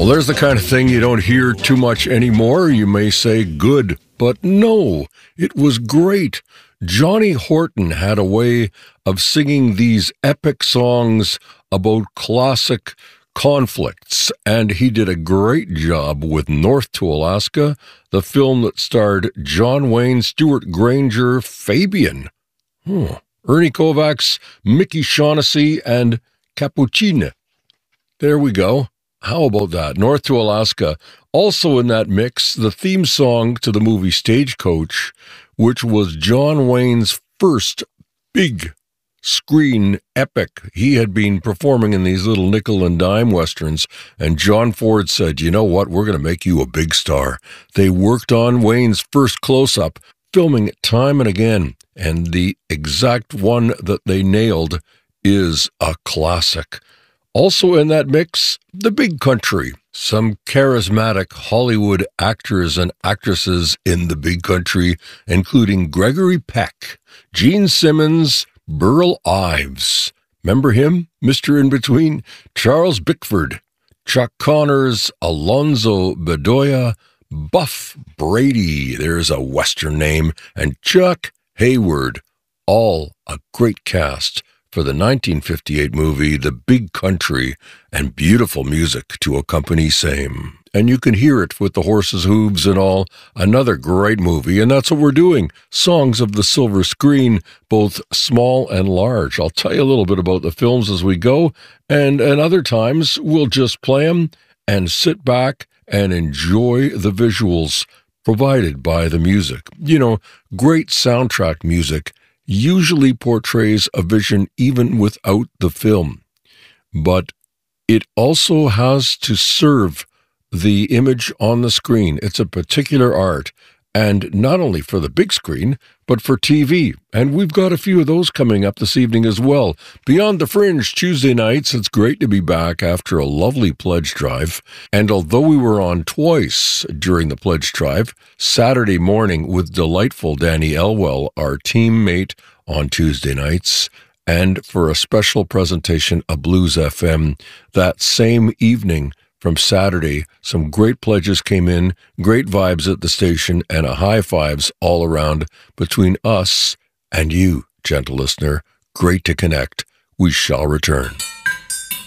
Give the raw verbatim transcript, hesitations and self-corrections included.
Well, there's the kind of thing you don't hear too much anymore. You may say good, but no, it was great. Johnny Horton had a way of singing these epic songs about classic conflicts, and he did a great job with North to Alaska, the film that starred John Wayne, Stuart Granger, Fabian, hmm. Ernie Kovacs, Mickey Shaughnessy, and Cappuccino. There we go. How about that? North to Alaska. Also in that mix, the theme song to the movie Stagecoach, which was John Wayne's first big screen epic. He had been performing in these little nickel and dime westerns, and John Ford said, you know what, we're going to make you a big star. They worked on Wayne's first close-up, filming it time and again, and the exact one that they nailed is a classic. Also in that mix, The Big Country. Some charismatic Hollywood actors and actresses in The Big Country, including Gregory Peck, Gene Simmons, Burl Ives. Remember him, Mister In-Between? Charles Bickford, Chuck Connors, Alonzo Bedoya, Buff Brady, there's a Western name, and Chuck Hayward. All a great cast for the nineteen fifty-eight movie The Big Country, and beautiful music to accompany same. And you can hear it with the horses' hooves and all. Another great movie, and that's what we're doing. Songs of the silver screen, both small and large. I'll tell you a little bit about the films as we go, and, and other times we'll just play them and sit back and enjoy the visuals provided by the music. You know, great soundtrack music usually portrays a vision even without the film, but it also has to serve the image on the screen. It's a particular art, and not only for the big screen, but for T V. And we've got a few of those coming up this evening as well. Beyond the Fringe, Tuesday nights, it's great to be back after a lovely pledge drive. And although we were on twice during the pledge drive, Saturday morning with delightful Danny Elwell, our teammate on Tuesday nights, and for a special presentation of Blues F M that same evening. From Saturday, some great pledges came in, great vibes at the station, and a high fives all around between us and you, gentle listener. Great to connect. We shall return.